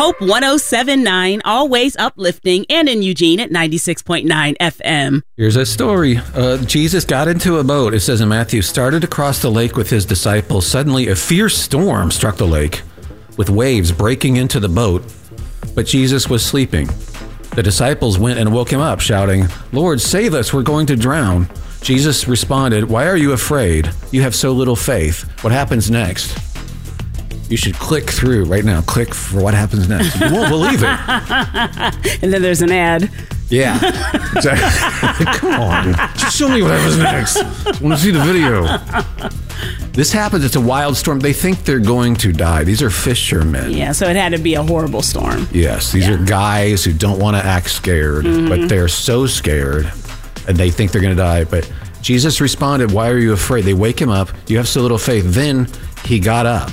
Hope 107.9, always uplifting, and in Eugene at 96.9 FM. Here's a story. Jesus got into a boat, it says in Matthew, started to cross the lake with his disciples. Suddenly, a fierce storm struck the lake, with waves breaking into the boat, but Jesus was sleeping. The disciples went and woke him up, shouting, "Lord, save us, we're going to drown." Jesus responded, "Why are you afraid? You have so little faith." What happens next? You should click through right now. Click for what happens next. You won't believe it. And then there's an ad. Yeah. Exactly. Come on. Just show me what happens next. I want to see the video. This happens. It's a wild storm. They think they're going to die. These are fishermen. Yeah, so it had to be a horrible storm. Yes. These are guys who don't want to act scared, but they're so scared and they think they're going to die. But Jesus responded, "Why are you afraid?" They wake him up. You have so little faith. Then he got up.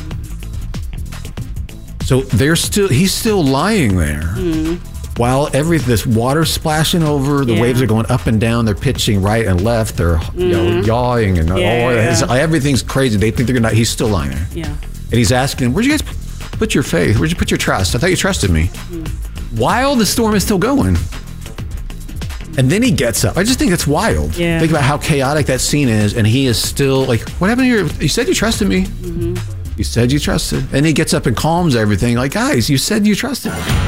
So he's still lying there while this water splashing over, the waves are going up and down, they're pitching right and left, they're yawing and everything's crazy. They think they're gonna die. He's still lying there. Yeah. And he's asking them, "Where'd you guys put your faith? Where'd you put your trust? I thought you trusted me." While the storm is still going. And then he gets up. I just think it's wild. Yeah. Think about how chaotic that scene is, and he is still like, "What happened here? You said you trusted me." You said you trusted. And he gets up and calms everything. Like, guys, you said you trusted me.